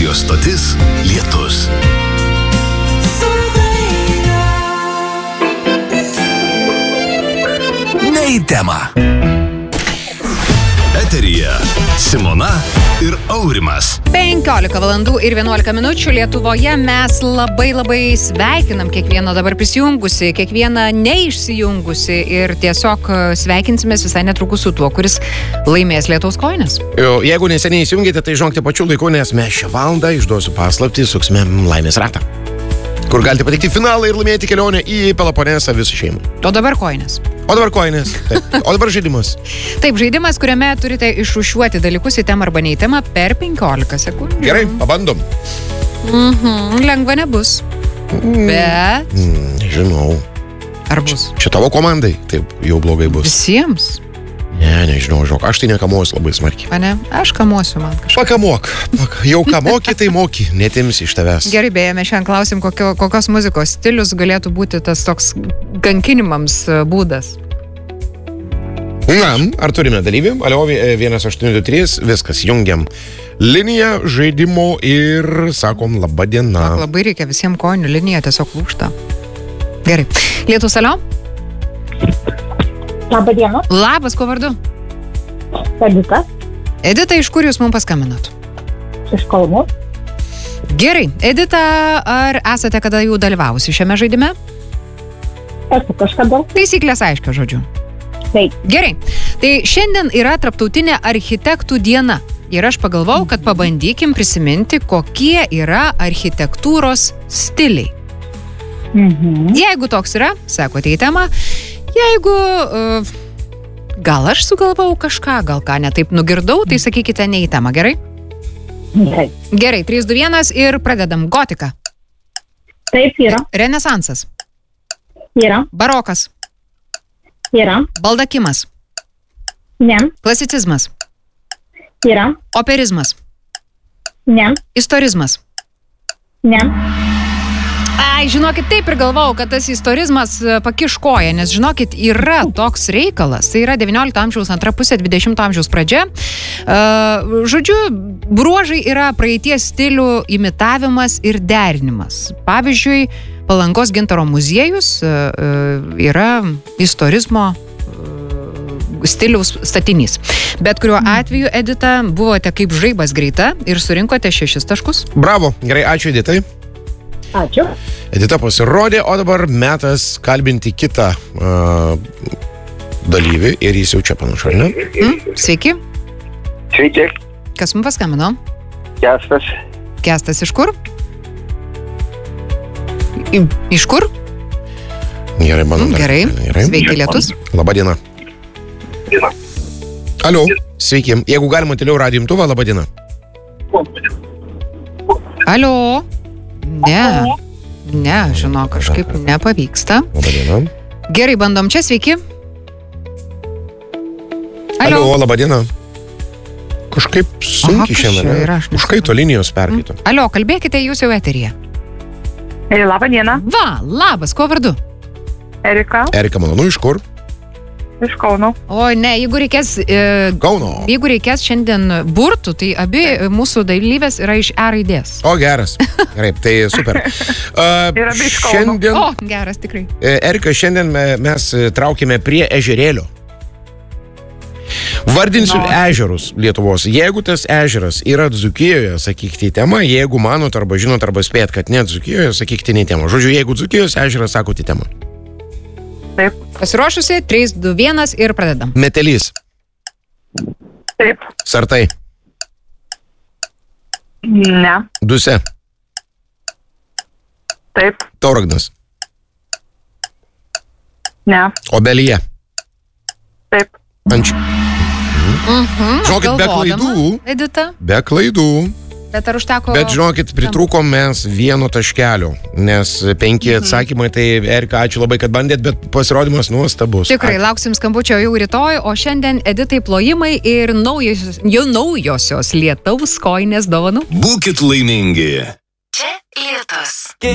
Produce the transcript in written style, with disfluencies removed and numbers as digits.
Radio stotis Lietus. Ne į temą. Eteryje Simona ir Aurimas. 15 valandų ir 11 minučių Lietuvoje. Mes labai sveikinam kiekvieną dabar prisijungusi, kiekvieną neišsijungusi ir tiesiog sveikinsimės visai netrukus su tuo, kuris laimės Lietaus kojines. Jeigu neseniai įsijungėte, tai žinokite pačiu laiku, nes mes šią valandą, išduosiu paslaptį, suksime laimės ratą, kur galite patekti į finalą ir laimėti kelionę į Peloponesą visą šeimą. O dabar kojines. O dabar žaidimas. Taip, žaidimas, kuriame turite išrūšiuoti dalykus į temą arba ne į temą per 15 sekundžių. Gerai, pabandom. Lengva nebus. Bet... Nežinau. Ar bus? Čia tavo komandai taip jau blogai bus. Visiems? Nežinau, žinok, aš tai nekamuosiu labai smarkiai. Ane? Aš kamuosiu man kažką. Pakamok. Jau ką moki, tai moki. Netimsi iš tavęs. Gerai, beje, mes šiandien klausim, kokios muzikos stilius galėtų būti tas toks kankinimams būdas. Na, ar turime dalyvį? Alio, 1823, viskas, jungiam liniją žaidimo ir sakom laba diena. Labai reikia visiems kojinių, linija tiesiog lūžta. Gerai. Lietus, alio? Labą dieną. Labas, kuo vardu? Edita. Edita, iš kur jūs mums paskambinot? Iš Kauno. Gerai. Edita, ar esate kada jau dalyvavusi šiame žaidime? Esu kažkada. Taisyklės aiškios, žodžiu. Taip. Gerai. Tai šiandien yra tarptautinė architektų diena. Ir aš pagalvojau, kad pabandykim prisiminti, kokie yra architektūros stiliai. Jeigu toks yra, sakote į temą. Jeigu gal aš sugalvau kažką, gal ką netaip nugirdau, tai sakykite ne į temą, gerai? Gerai. Gerai, 3, 2, 1 ir pradedam. Gotika. Taip, yra. Renesansas. Yra. Barokas. Yra. Baldakimas. Ne. Klasicizmas. Yra. Operizmas. Ne. Istorizmas. Ne. Ai, žinokit, taip ir galvojau, kad tas istorizmas pakiš koją, nes žinokit, yra toks reikalas. Tai yra 19 amžiaus antra pusė, 20 amžiaus pradžia. Žodžiu, bruožai yra praeities stilių imitavimas ir derinimas. Pavyzdžiui, Palangos gintaro muziejus yra istorizmo stiliaus statinys. Bet kuriuo atveju, Edita, buvote kaip žaibas greita ir surinkote 6 taškus. Bravo, gerai, ačiū Editai. Ačiū. Edita pasirodė, o dabar metas kalbinti kitą dalyvį ir jis jau čia panašu, ne? Sveiki. Sveiki. Kas mums paskambino? Kestas. Kestas iš kur? Iš kur? Gerai, bandom. Gerai. Sveiki, Lietus. Labą dieną. Alio, sveiki. Jeigu galima toliau radijo imtuvą, labą dieną. Alio. Ne, žinau, kažkaip nepavyksta. Labą dieną. Gerai, bandom čia, sveiki. Alio, labą dieną. Kažkaip sunkiai šiandien. Užkaito linijos perkaito. Alio, kalbėkite jūs jau eteryje. Labą dieną. Va, labas, kuo vardu? Erika. Erika, malonu, iš kur? Iš Kauno. O ne, jeigu reikės Kauno. Jeigu reikės šiandien burtų, tai abi mūsų dalyvės yra iš E raidės. O, geras. Gerai, tai super. Ir abi iš Kauno. Šiandien, O, geras, tikrai. Erika, šiandien mes traukėme prie ežerėlio. Vardinsiu ežerus Lietuvos. Jeigu tas ežeras yra Dzūkijoje, sakykite į temą. Jeigu manot arba žinot arba spėjat, kad ne Dzūkijoje, sakykite ne į temą. Žodžiu, jeigu Dzūkijos ežeras, sakote į temą. Taip. Pasiruošusi, 3, 2, 1 ir pradedam. Metelys. Taip. Sartai. Ne. Duse. Taip. Tauragnas. Ne. Obelyje. Taip. Ančių. Žinokit, be klaidų. Edita. Be klaidų. Bet ar užteko? Bet žinokit, pritrūkom mes vieno taškelio, nes 5 atsakymai, tai Erika, ačiū labai, kad bandėt, bet pasirodymas nuostabus. Tikrai, lauksim skambučio jau rytoj, o šiandien Editai plojimai ir naujosios Lietaus kojinės dovanų. Būkit laimingi. Čia Lietus.